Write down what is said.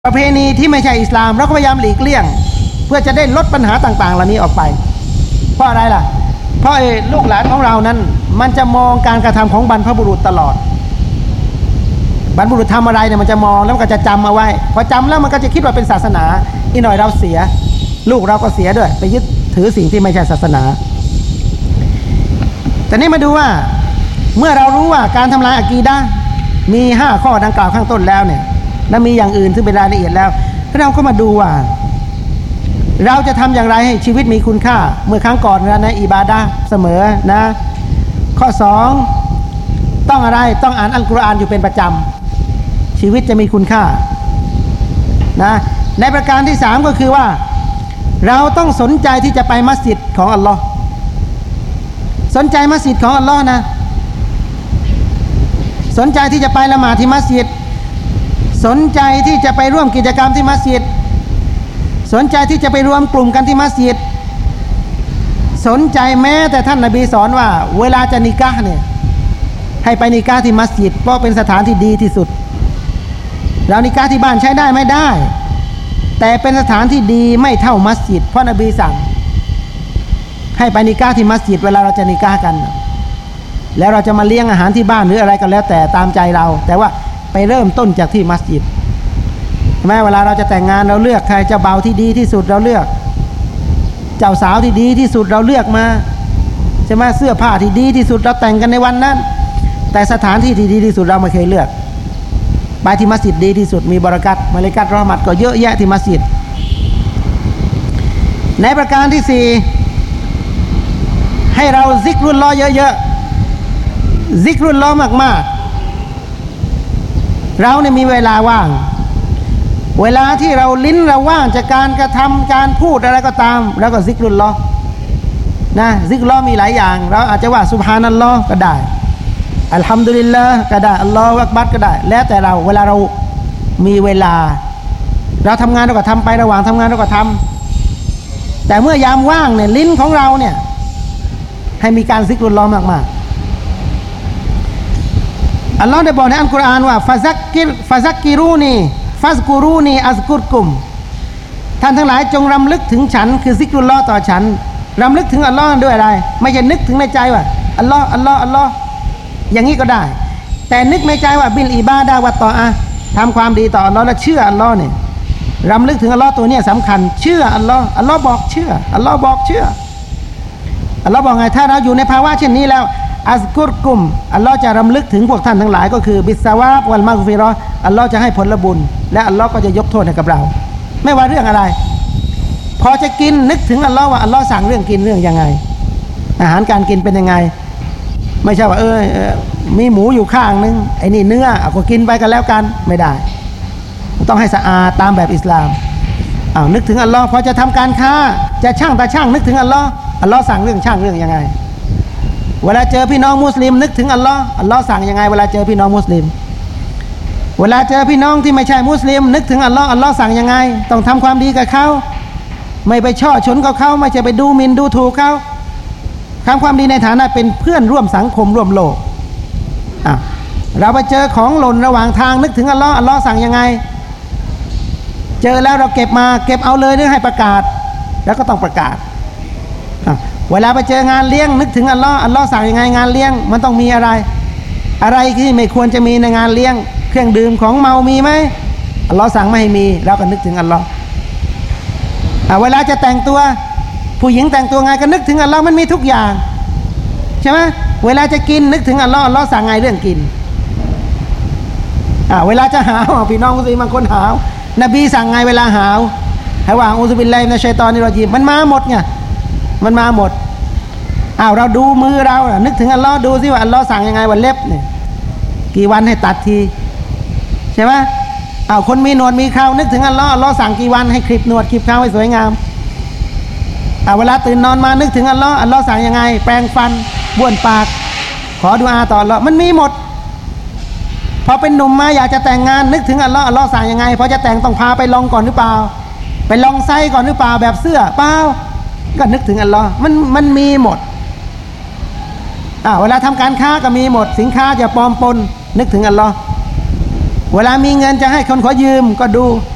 ประเพณีที่ไม่ใช่อิสลามเราก็พยายามหลีกเลี่ยงเพื่อจะได้ลดปัญหาต่างๆเหล่านี้ออกไปเพราะอะไรล่ะเพราะลูกหลานของเรานั้นมันจะมองการกระทำของบรรพบุรุษตลอดบรรพบุรุษทำอะไรเนี่ยมันจะมองแล้วมันก็จะจำเอาไว้พอจำแล้วมันก็จะคิดว่าเป็นศาสนาอีกหน่อยเราเสียลูกเราก็เสียด้วยไปยึดถือสิ่งที่ไม่ใช่ศาสนาแต่นี่มาดูว่าเมื่อเรารู้ว่าการทำลายอะกีดะห์มี5ข้อดังกล่าวข้างต้นแล้วเนี่ยและมีอย่างอื่นซึ่งเป็นรายละเอียดแล้วเราก็มาดูว่าเราจะทำอย่างไรให้ชีวิตมีคุณค่าเมื่อครั้งก่อนในอิบาดะห์เสมอนะข้อ2ต้องอะไรต้องอ่านอัลกุรอานอยู่เป็นประจำชีวิตจะมีคุณค่านะในประการที่3ก็คือว่าเราต้องสนใจที่จะไปมัสยิดของอัลลอฮ์สนใจมัสยิดของอัลลอฮ์นะสนใจที่จะไปละหมาดที่มัสยิดสนใจที่จะไปร่วมกิจกรรมที่มัสยิดสนใจที่จะไปรวมกลุ่มกันที่มัสยิดสนใจแม้แต่ท่านนบีสอนว่าเวลาจะนิกะห์เนี่ยให้ไปนิกะห์ที่มัสยิดเพราะเป็นสถานที่ดีที่สุดเรานิกะห์ที่บ้านใช้ได้ไม่ได้แต่เป็นสถานที่ดีไม่เท่ามัสยิดเพราะนบีสั่งให้ไปนิกะห์ที่มัสยิดเวลาเราจะนิกะห์กันแล้วเราจะมาเลี้ยงอาหารที่บ้านหรืออะไรก็แล้วแต่ตามใจเราแต่ว่าไปเริ่มต้นจากที่มัสยิดใช่ไหมเวลาเราจะแต่งงานเราเลือกใครเจ้าบ่าวที่ดีที่สุดเราเลือกเจ้าสาวที่ดีที่สุดเราเลือกมาใช่ไหมเสื้อผ้าที่ดีที่สุดเราแต่งกันในวันนั้นแต่สถานที่ที่ดีที่สุดเราไม่เคยเลือกไปที่มัสยิดดีที่สุดมีบารอกัตมะลาอิกะฮ์เราะห์มัตก็เยอะแยะที่มัสยิดในประการที่4ให้เราซิกรุลลอฮ์เยอะๆซิกรุลลอฮ์มากๆเราเนี่ยมีเวลาว่างเวลาที่เราลิ้นเราว่างจากการกระทำการพูดอะไรก็ตามแล้วก็ซิกรุลลอฮ์นะซิกรุลลอฮ์มีหลายอย่างเราอาจจะว่าซุบฮานัลลอฮ์ก็ได้อัลฮัมดุลิลลาห์ก็ได้อัลลอฮฺอักบัรก็ได้แล้วแต่เราเวลาเรามีเวลาเราทำงานเราก็ทำไประหว่างทำงานเราก็ทำแต่เมื่อยามว่างเนี่ยลิ้นของเราเนี่ยให้มีการซิกรุลลอฮ์มากๆอัลลอฮ์ได้บอกในอัลกุรอานว่าฟาซักกิรูนีฟัสกูรูนีอัซกุรกุมท่านทั้งหลายจงรำลึกถึงฉันคือซิกรุลลอฮ์ต่อฉันรำลึกถึงอัลลอฮ์ด้วยอะไรไม่ใช่นึกถึงในใจว่าอัลลอฮ์อัลลอฮ์อัลลอฮ์อย่างนี้ก็ได้แต่นึกในใจว่าบิลอิบาดะห์วะตออะห์ทำความดีต่ออัลลอฮ์และเชื่ออัลลอฮ์เนี่ยรำลึกถึงอัลลอฮ์ตัวนี้สำคัญเชื่ออัลลอฮ์อัลลอฮ์บอกเชื่ออัลลอฮ์บอกเชื่ออัลลอฮ์บอกไงถ้าเราอยู่ในภาวะเช่นนี้แล้วอัซกุรกุมอัลลอฮ์จะรำลึกถึงพวกท่านทั้งหลายก็คือบิสซาวาบวัลมัฆฟิเราะห์อัลลอฮ์จะให้ผลบุญและอัลลอฮ์ก็จะยกโทษให้กับเราไม่ว่าเรื่องอะไรพอจะกินนึกถึงอัลลอฮ์ว่าอัลลอฮ์สั่งเรื่องกินเรื่องยังไงอาหารการกินเป็นยังไงไม่ใช่ว่ามีหมูอยู่ข้างนึงไอ้นี่เนื้อก็กินไปกันแล้วกันไม่ได้ต้องให้สะอาดตามแบบอิสลามนึกถึงอัลลอฮ์พอจะทำการค้าจะช่างตาช่างนึกถึงอัลลอฮ์อัลลอฮ์สั่งเรื่องช่างเรื่องยังไงเวลาเจอพี่น้องมุสลิมนึกถึงอัลลอฮ์อัลลอฮ์สั่งยังไงเวลาเจอพี่น้องมุสลิมเวลาเจอพี่น้องที่ไม่ใช่มุสลิมนึกถึงอัลลอฮ์อัลลอฮ์สั่งยังไงต้องทำความดีกับเขาไม่ไปช่อฉนกับเขาไม่ใช่ไปดูหมิ่นดูถูกเขาทำความดีในฐานะเป็นเพื่อนร่วมสังคมร่วมโลกเราไปเจอของหล่นระหว่างทางนึกถึงอัลลอฮ์อัลลอฮ์สั่งยังไงเจอแล้วเราเก็บมาเก็บเอาเลยหรือให้ประกาศแล้วก็ต้องประกาศเวลาไปเจองานเลี้ยงนึกถึงอัลลอฮ์อัลลอฮ์สั่งยังไงงานเลี้ยงมันต้องมีอะไรที่ไม่ควรจะมีในงานเลี้ยงเครื่องดื่มของเมามีไหมอัลลอฮ์สั่งไม่ให้มีเราก็นึกถึงอัลลอฮ์เวลาจะแต่งตัวผู้หญิงแต่งตัวไงก็นึกถึงอัลลอฮ์มันมีทุกอย่างใช่ไหมเวลาจะกินนึกถึงอัลลอฮ์อัลลอฮ์สั่งไงเรื่องกินเวลาจะหาวพี่น้องมุสลิมบางคนหาวนบีสั่งไงเวลาหาวให้ว่าอูซุบิลลาฮิมินัชชัยฏอนิรเราะญีมมันมาหมดไงมันมาหมดเราดูมือเรานึกถึงอัลลอฮ์ดูสิว่าอัลลอฮ์สั่งยังไงว่าเล็บเนี่ยกี่วันให้ตัดทีใช่ไหมคนมีหนวดมีเครานึกถึงอัลลอฮ์อัลลอฮ์สั่งกี่วันให้คลิปหนวดคลิปเคราให้สวยงามเวลาตื่นนอนมานึกถึงอัลลอฮ์อัลลอฮ์สั่งยังไงแปรงฟันบ้วนปากขอดุอาต่ออัลลอฮ์มันมีหมดพอเป็นหนุ่มมาอยากจะแต่งงานนึกถึงอัลลอฮ์อัลลอฮ์สั่งยังไงพอจะแต่งต้องพาไปลองก่อนหรือเปล่าไปลองไซส์ก่อนหรือเปล่าแบบเสื้อเปล่าก็นึกถึงอัลลอฮ์มันมีหมดเวลาทำการค้าก็มีหมดสินค้าจะปลอมปนนึกถึงอัลลอฮ์เวลามีเงินจะให้คนขอยืมก็ดู